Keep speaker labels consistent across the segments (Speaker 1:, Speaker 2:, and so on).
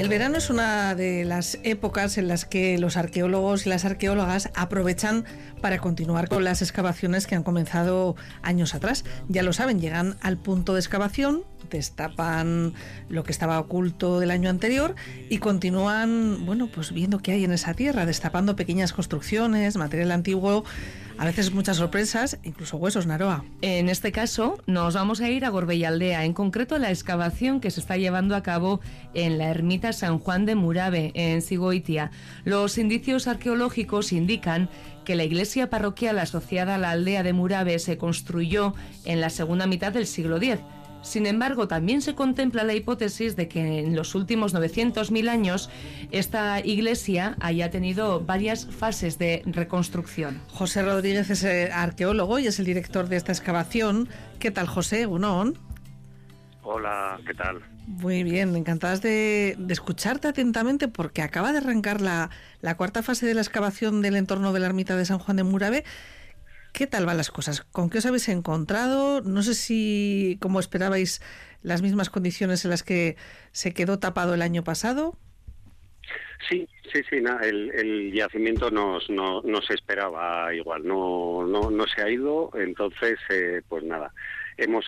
Speaker 1: verano es una de las épocas en las que los arqueólogos y las arqueólogas aprovechan para continuar con las excavaciones que han comenzado años atrás. Ya lo saben, llegan al punto de excavación, destapan lo que estaba oculto del año anterior y continúan, pues viendo qué hay en esa tierra, destapando pequeñas construcciones, material antiguo, a veces muchas sorpresas, incluso huesos, Naroa.
Speaker 2: En este caso nos vamos a ir a Gorbella-Aldea, en concreto a la excavación que se está llevando a cabo en la ermita San Juan de Murabe, en Sigoitia. Los indicios arqueológicos indican que la iglesia parroquial asociada a la aldea de Murabe se construyó en la segunda mitad del siglo X. Sin embargo, también se contempla la hipótesis de que en los últimos 900.000 años esta iglesia haya tenido varias fases de reconstrucción.
Speaker 1: José Rodríguez es arqueólogo y es el director de esta excavación. ¿Qué tal, José? Unón.
Speaker 3: Hola, ¿qué tal?
Speaker 1: Muy bien, encantadas de escucharte atentamente porque acaba de arrancar la cuarta fase de la excavación del entorno de la ermita de San Juan de Murabe. ¿Qué tal van las cosas? ¿Con qué os habéis encontrado? No sé si, como esperabais, las mismas condiciones en las que se quedó tapado el año pasado.
Speaker 3: Sí, el yacimiento no se esperaba igual, no se ha ido, entonces, pues nada. Hemos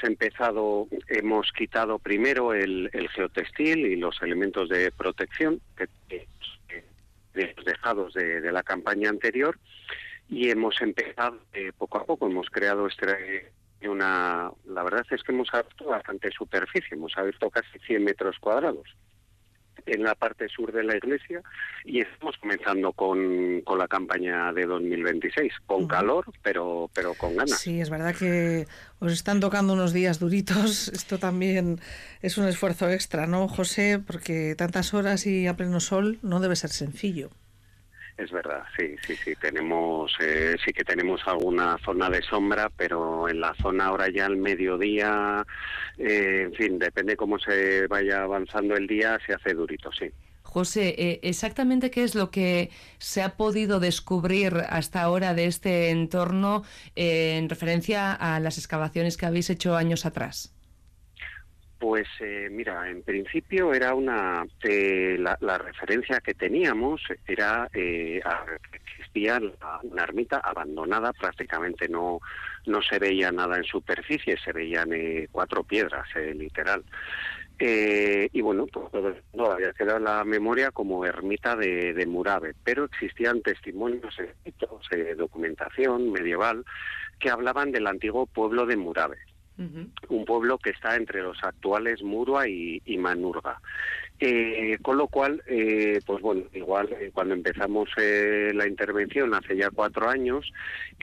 Speaker 3: quitado primero el geotextil y los elementos de protección de los dejados de la campaña anterior. Y hemos empezado poco a poco, hemos creado la verdad es que hemos abierto bastante superficie, hemos abierto casi 100 metros cuadrados en la parte sur de la iglesia y estamos comenzando con la campaña de 2026, con calor, pero con ganas.
Speaker 1: Sí, es verdad que os están tocando unos días duritos, esto también es un esfuerzo extra, ¿no, José? Porque tantas horas y a pleno sol no debe ser sencillo.
Speaker 3: Es verdad, sí, tenemos, sí que tenemos alguna zona de sombra, pero en la zona ahora ya al mediodía, en fin, depende cómo se vaya avanzando el día, se hace durito, sí.
Speaker 2: José, ¿exactamente qué es lo que se ha podido descubrir hasta ahora de este entorno en referencia a las excavaciones que habéis hecho años atrás?
Speaker 3: Pues mira, en principio era la referencia que teníamos era que existía una ermita abandonada, prácticamente no se veía nada en superficie, se veían 4 piedras, literal. Y bueno, pues todo no había quedado en la memoria como ermita de Murabe, pero existían testimonios escritos, documentación medieval, que hablaban del antiguo pueblo de Murabe. Un pueblo que está entre los actuales Murua y Manurga. Con lo cual, pues bueno, igual cuando empezamos la intervención hace ya 4 años,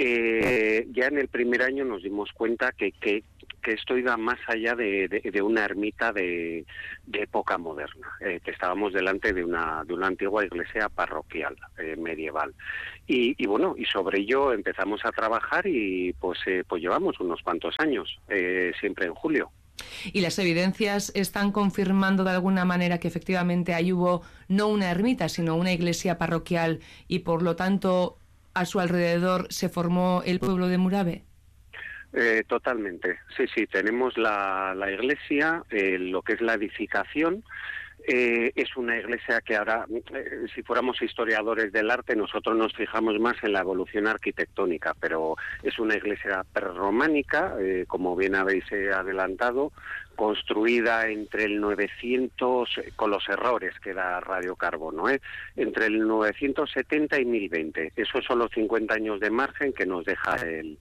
Speaker 3: ya en el primer año nos dimos cuenta que esto iba más allá de una ermita de época moderna, que estábamos delante de una antigua iglesia parroquial medieval. Y bueno, y sobre ello empezamos a trabajar y pues llevamos unos cuantos años, siempre en julio.
Speaker 2: ¿Y las evidencias están confirmando de alguna manera que efectivamente ahí hubo no una ermita, sino una iglesia parroquial y por lo tanto a su alrededor se formó el pueblo de Murabe?
Speaker 3: Totalmente, sí, tenemos la iglesia, lo que es la edificación. Es una iglesia que ahora, si fuéramos historiadores del arte, nosotros nos fijamos más en la evolución arquitectónica, pero es una iglesia prerrománica, como bien habéis adelantado, construida entre el 900, con los errores que da radiocarbono, entre el 970 y 1020. Esos son los 50 años de margen que nos deja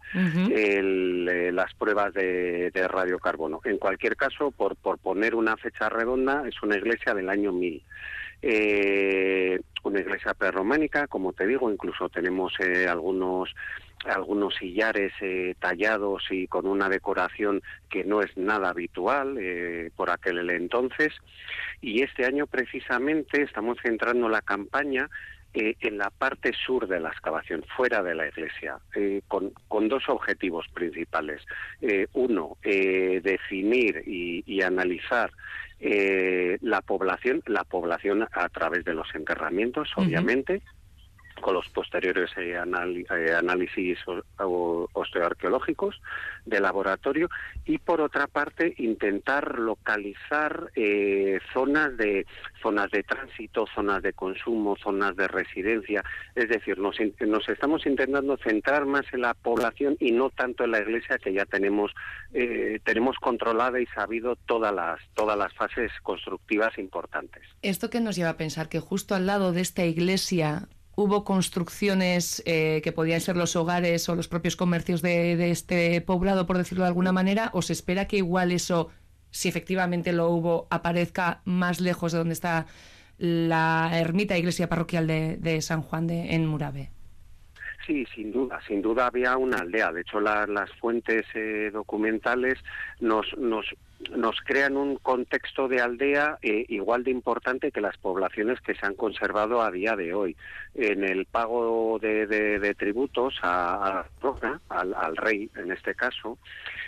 Speaker 3: las pruebas de radiocarbono. En cualquier caso, por poner una fecha redonda, es una iglesia del año 1000. Una iglesia prerrománica, como te digo, incluso tenemos algunos sillares tallados y con una decoración que no es nada habitual por aquel entonces. Y este año precisamente estamos centrando la campaña en la parte sur de la excavación, fuera de la iglesia, con 2 objetivos principales. Uno, definir y analizar la población a través de los enterramientos, obviamente. con los posteriores análisis osteoarqueológicos de laboratorio, y por otra parte intentar localizar zonas de tránsito, zonas de consumo, zonas de residencia. Es decir, nos estamos intentando centrar más en la población y no tanto en la iglesia, que ya tenemos controlada y sabido todas las fases constructivas importantes.
Speaker 2: Esto que nos lleva a pensar que justo al lado de esta iglesia hubo construcciones que podían ser los hogares o los propios comercios de este poblado, por decirlo de alguna manera, ¿o se espera que igual eso, si efectivamente lo hubo, aparezca más lejos de donde está la ermita iglesia parroquial de San Juan en Murabe?
Speaker 3: Sí, sin duda había una aldea. De hecho, las fuentes documentales nos crean un contexto de aldea igual de importante que las poblaciones que se han conservado a día de hoy. En el pago de tributos al rey, en este caso,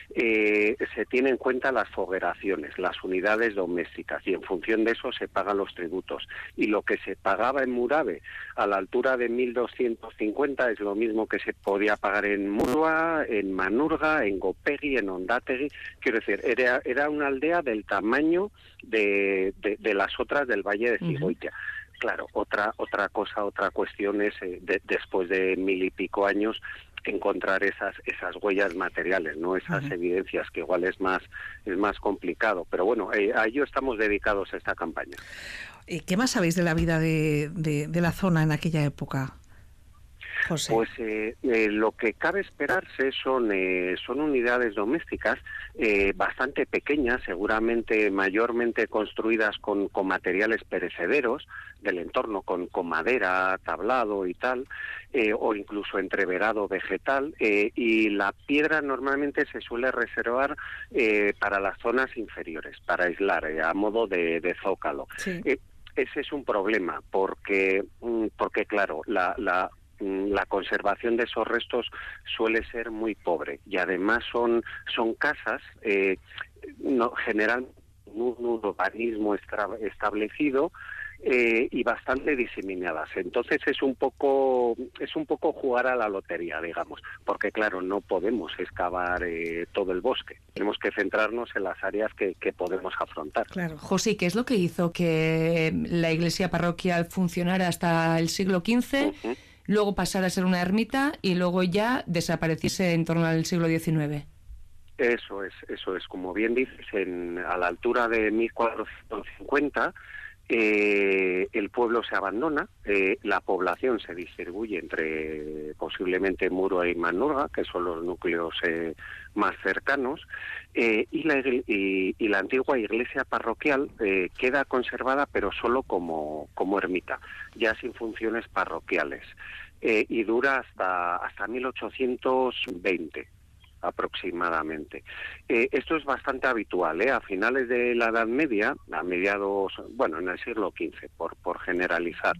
Speaker 3: se tiene en cuenta las fogueraciones, las unidades domésticas, y en función de eso se pagan los tributos. Y lo que se pagaba en Murabe a la altura de 1.250 es lo mismo que se podía pagar en Murua, en Manurga, en Gopegui, en Ondátegui. Quiero decir, era una aldea del tamaño de las otras del Valle de Zigoitia. Claro, otra cuestión es, después de 1000 y pico años, encontrar esas huellas materiales, no esas evidencias, que igual es más complicado. Pero bueno, a ello estamos dedicados a esta campaña.
Speaker 1: ¿Qué más sabéis de la vida de la zona en aquella época, José?
Speaker 3: Pues lo que cabe esperarse son unidades domésticas bastante pequeñas, seguramente mayormente construidas con materiales perecederos del entorno, con madera, tablado y tal, o incluso entreverado vegetal, y la piedra normalmente se suele reservar para las zonas inferiores, para aislar, a modo de zócalo. Sí. Ese es un problema, porque claro, la conservación de esos restos suele ser muy pobre, y además son casas generalmente un urbanismo establecido y bastante diseminadas. Entonces es un poco jugar a la lotería, digamos, porque claro, no podemos excavar todo el bosque. Tenemos que centrarnos en las áreas que podemos afrontar.
Speaker 2: Claro. José, ¿qué es lo que hizo que la iglesia parroquial funcionara hasta el siglo XV? Luego pasara a ser una ermita y luego ya desapareciese en torno al siglo XIX.
Speaker 3: Eso es. Como bien dices, a la altura de 1450 el pueblo se abandona, la población se distribuye entre posiblemente Muro y Manurga, que son los núcleos más cercanos, y la antigua iglesia parroquial queda conservada, pero solo como ermita, ya sin funciones parroquiales, y dura hasta 1820. Aproximadamente. Esto es bastante habitual, a finales de la Edad Media, en el siglo XV, por generalizar.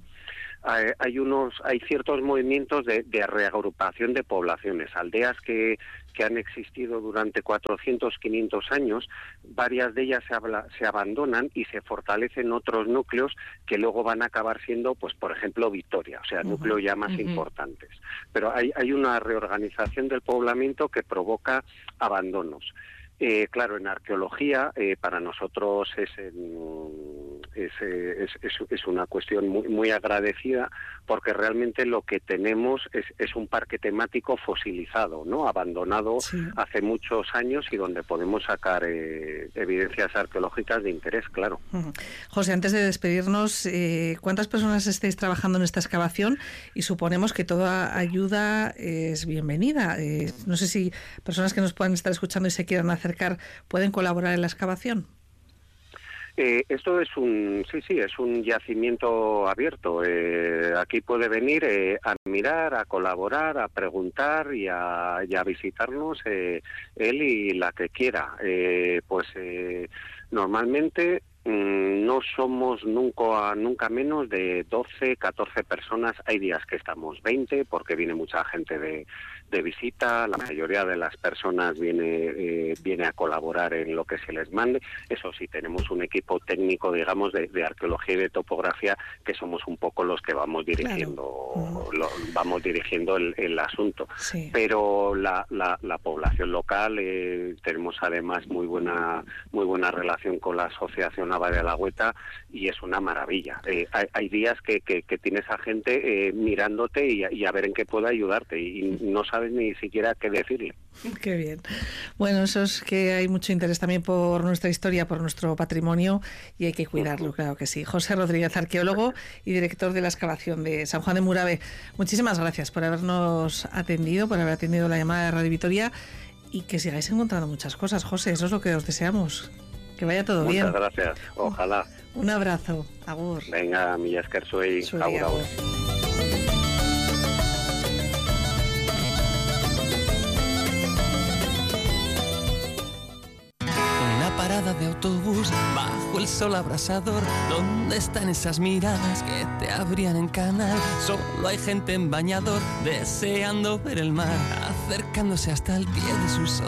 Speaker 3: Hay ciertos movimientos de reagrupación de poblaciones, aldeas que han existido durante 400, 500 años, varias de ellas se abandonan y se fortalecen otros núcleos que luego van a acabar siendo, pues por ejemplo, Vitoria, o sea, núcleos ya más importantes. Pero hay una reorganización del poblamiento que provoca abandonos. Claro, en arqueología para nosotros es una cuestión muy, muy agradecida, porque realmente lo que tenemos es un parque temático fosilizado, ¿no? Abandonado hace muchos años, y donde podemos sacar evidencias arqueológicas de interés, claro.
Speaker 1: José, antes de despedirnos, ¿cuántas personas estáis trabajando en esta excavación? Y suponemos que toda ayuda es bienvenida. No sé si personas que nos puedan estar escuchando y se quieran acercar pueden colaborar en la excavación.
Speaker 3: Esto es un yacimiento abierto. Aquí puede venir a mirar, a colaborar, a preguntar y a visitarnos él y la que quiera. Normalmente no somos nunca menos de 12, 14 personas. Hay días que estamos 20, porque viene mucha gente de de visita, la mayoría de las personas viene a colaborar en lo que se les mande. Eso sí, tenemos un equipo técnico, digamos, de arqueología y de topografía, que somos un poco los que vamos dirigiendo, vamos dirigiendo el asunto.
Speaker 1: Sí.
Speaker 3: Pero la población local, tenemos además muy buena relación con la Asociación Nava de Alagüeta, y es una maravilla. Hay días que tienes a gente mirándote y a ver en qué puede ayudarte, y no sabes ni siquiera qué decirle.
Speaker 1: Qué bien. Bueno, eso es que hay mucho interés también por nuestra historia, por nuestro patrimonio, y hay que cuidarlo, claro que sí. José Rodríguez, arqueólogo y director de la excavación de San Juan de Murabe, muchísimas gracias por habernos atendido, por haber atendido la llamada de Radio Vitoria, y que sigáis encontrando muchas cosas, José, eso es lo que os deseamos. Que vaya todo bien.
Speaker 3: Muchas gracias, ojalá.
Speaker 1: Un abrazo, agur.
Speaker 3: Venga, Mila esker zuei, agur, agur.
Speaker 4: Parada de autobús, bajo el sol abrasador, ¿dónde están esas miradas que te abrían en canal? Solo hay gente en bañador, deseando ver el mar, acercándose hasta el pie de sus